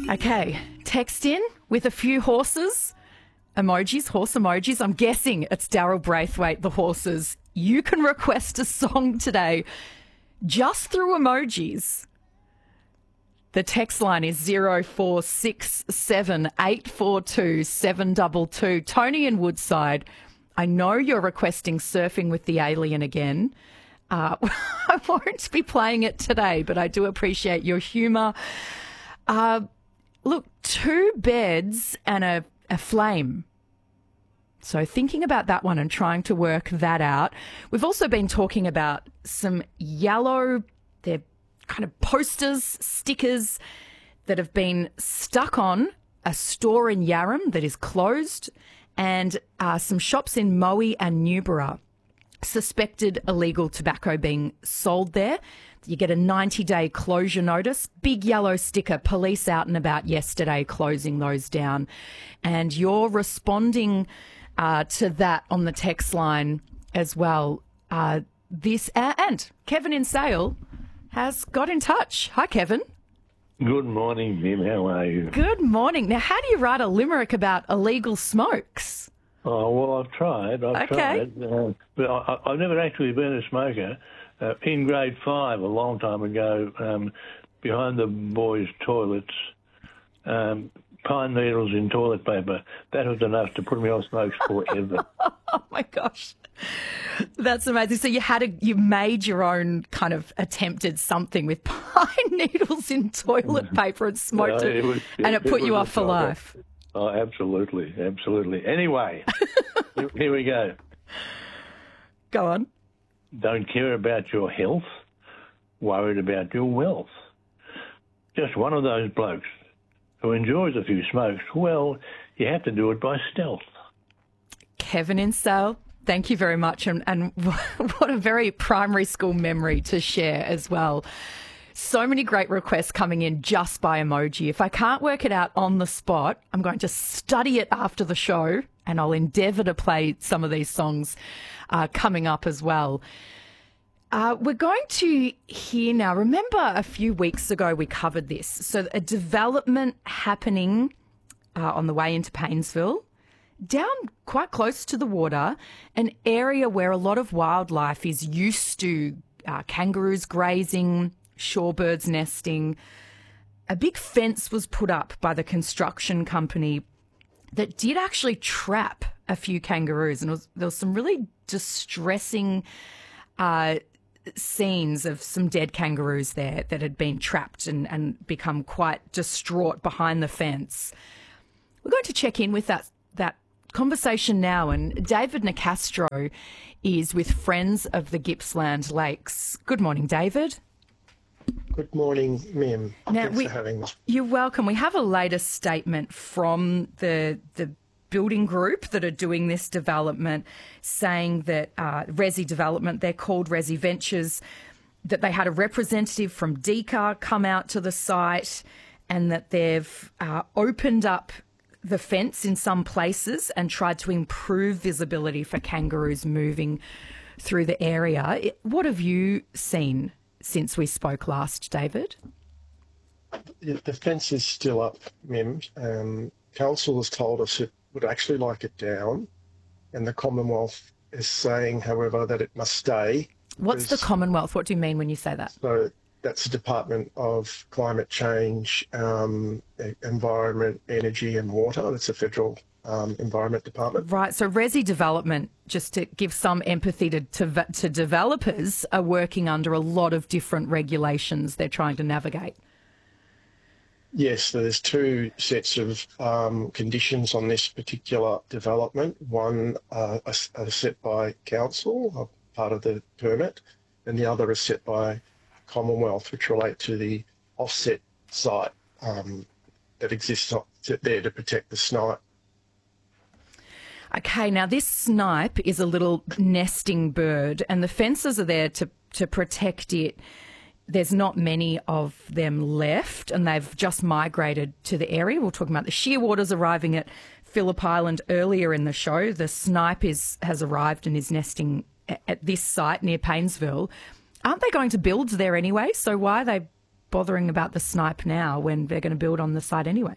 Okay, text in with a few horses, emojis, horse emojis. I'm guessing it's Daryl Braithwaite, the horses. You can request a song today just through emojis. The text line is 0467 842 722. Tony in Woodside, I know you're requesting Surfing with the Alien again. I won't be playing it today, but I do appreciate your humour. Look, 2 beds and a flame. So thinking about that one and trying to work that out. We've also been talking about some yellow, they're kind of posters, stickers that have been stuck on a store in Yarram that is closed, and some shops in Moe and Newborough. Suspected illegal tobacco being sold there. You get a 90-day closure notice. Big yellow sticker, police out and about yesterday closing those down. And you're responding to that on the text line as well. And Kevin in Sale has got in touch. Hi, Kevin. Good morning, Mim. How are you? Good morning. Now, how do you write a limerick about illegal smokes? Oh, well, I've tried. I've tried. But I've never actually been a smoker. In grade 5, a long time ago, behind the boys' toilets, pine needles in toilet paper. That was enough to put me off smokes forever. Oh, my gosh. That's amazing. So you made your own kind of attempted something with pine needles in toilet paper and smoked it put you off for life. Oh, absolutely, absolutely. Anyway, here we go. Go on. Don't care about your health, worried about your wealth. Just one of those blokes who enjoys a few smokes. Well, you have to do it by stealth. Kevin in Sale, thank you very much. And what a very primary school memory to share as well. So many great requests coming in just by emoji. If I can't work it out on the spot, I'm going to study it after the show, and I'll endeavour to play some of these songs coming up as well. We're going to hear now, remember a few weeks ago we covered this. So a development happening on the way into Paynesville, down quite close to the water, an area where a lot of wildlife is used to kangaroos grazing, shorebirds nesting. A big fence was put up by the construction company that did actually trap a few kangaroos, and there was some really distressing scenes of some dead kangaroos there that had been trapped and become quite distraught behind the fence. We're going to check in with that conversation now, and David Nicastro is with Friends of the Gippsland Lakes. Good morning, David. Good morning, Mim. Thanks for having us. You're welcome. We have a latest statement from the building group that are doing this development, saying that Resi Development, they're called Resi Ventures, that they had a representative from DECA come out to the site, and that they've opened up the fence in some places and tried to improve visibility for kangaroos moving through the area. What have you seen since we spoke last, David? The fence is still up, Mim. Council has told us it would actually like it down, and the Commonwealth is saying, however, that it must stay. What's the Commonwealth? What do you mean when you say that? So that's the Department of Climate Change, Environment, Energy and Water. That's the Federal Environment Department. Right. So Resi Development, just to give some empathy to developers, are working under a lot of different regulations they're trying to navigate. Yes, there's 2 sets of conditions on this particular development. One are set by council, part of the permit, and the other is set by Commonwealth, which relate to the offset site that exists there to protect the snipe. Okay, now this snipe is a little nesting bird, and the fences are there to protect it. There's not many of them left, and they've just migrated to the area. We're talking about the shearwaters arriving at Phillip Island earlier in the show. The snipe has arrived and is nesting at this site near Paynesville. Aren't they going to build there anyway? So why are they bothering about the snipe now when they're going to build on the site anyway?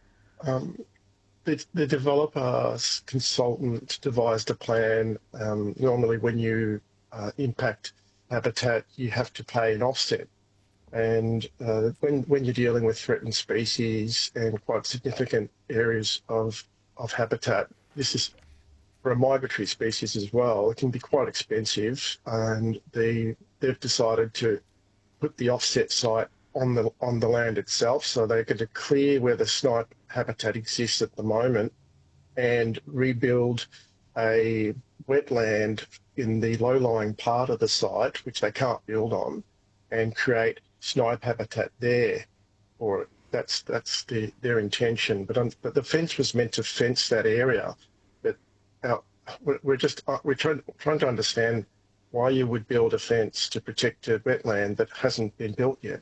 The developer's consultant devised a plan. Normally when you impact habitat, you have to pay an offset. And when you're dealing with threatened species and quite significant areas of habitat, this is for a migratory species as well, it can be quite expensive. And they've decided to put the offset site on the land itself, so they're going to clear where the snipe habitat exists at the moment and rebuild a wetland in the low-lying part of the site, which they can't build on, and create snipe habitat there. Or that's their intention. But the fence was meant to fence that area. But we're trying to understand why you would build a fence to protect a wetland that hasn't been built yet.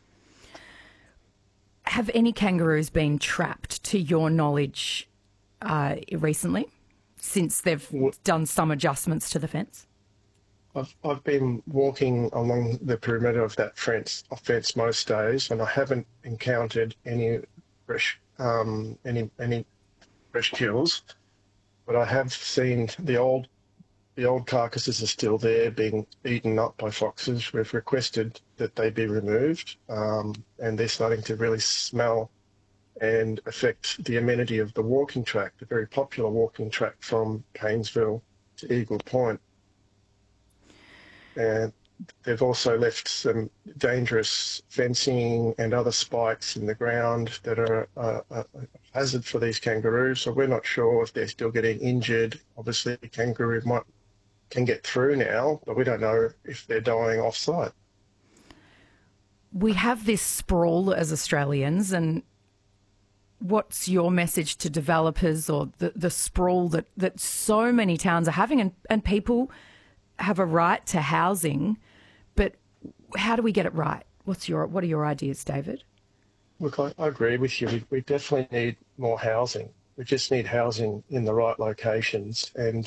Have any kangaroos been trapped, to your knowledge, recently, since they've done some adjustments to the fence? I've been walking along the perimeter of that fence most days, and I haven't encountered any fresh kills. But I have seen the old carcasses are still there, being eaten up by foxes. We've requested that they be removed, and they're starting to really smell and affect the amenity of the walking track, the very popular walking track from Paynesville to Eagle Point. And they've also left some dangerous fencing and other spikes in the ground that are a hazard for these kangaroos. So we're not sure if they're still getting injured. Obviously, the kangaroo can get through now, but we don't know if they're dying off-site. We have this sprawl as Australians, and what's your message to developers or the sprawl that so many towns are having, and people have a right to housing, but how do we get it right? What are your ideas, David? Look, I agree with you. We definitely need more housing. We just need housing in the right locations and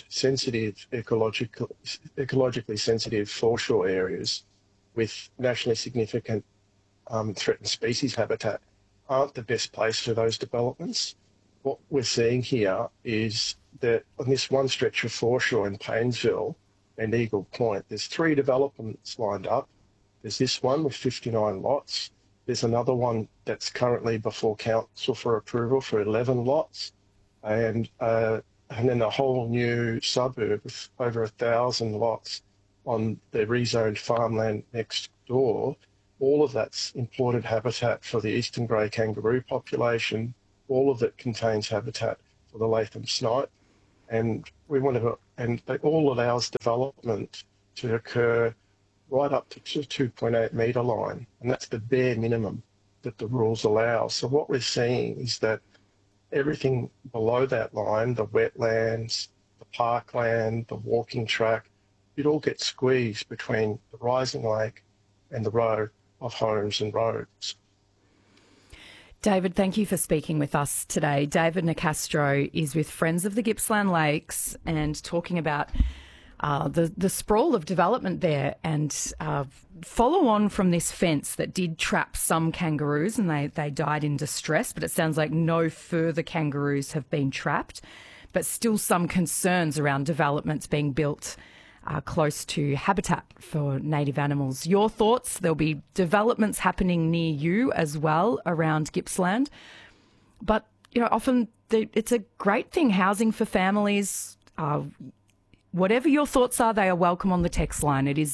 ecologically sensitive foreshore areas with nationally significant threatened species habitat aren't the best place for those developments. What we're seeing here is that on this one stretch of foreshore in Paynesville and Eagle Point, there's 3 developments lined up. There's this one with 59 lots. There's another one that's currently before council for approval for 11 lots. And then a whole new suburb with over 1,000 lots on the rezoned farmland next door. All of that's imported habitat for the eastern grey kangaroo population. All of it contains habitat for the Latham snipe. And it all allows development to occur right up to the 2.8 metre line. And that's the bare minimum that the rules allow. So what we're seeing is that everything below that line, the wetlands, the parkland, the walking track, it all gets squeezed between the rising lake and the row of homes and roads. David, thank you for speaking with us today. David Nicastro is with Friends of the Gippsland Lakes and talking about the sprawl of development there, and follow on from this fence that did trap some kangaroos and they died in distress, but it sounds like no further kangaroos have been trapped, but still some concerns around developments being built close to habitat for native animals. Your thoughts? There'll be developments happening near you as well around Gippsland, but often it's a great thing, housing for families. Whatever your thoughts are, they are welcome on the text line. It is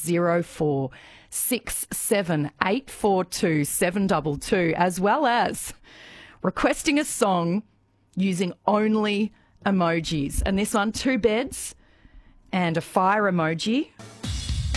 0467 842 722, as well as requesting a song using only emojis. And this one, 2 beds and a fire emoji.